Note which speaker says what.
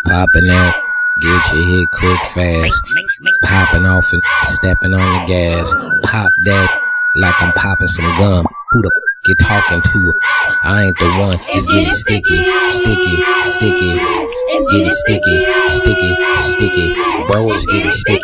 Speaker 1: Popping out, get your hit quick fast. Popping off and stepping on the gas. Pop that like I'm popping some gum. Who the you talking to? I ain't the one. It's getting sticky, sticky, sticky. Getting sticky, sticky, sticky. Bro, it's getting sticky.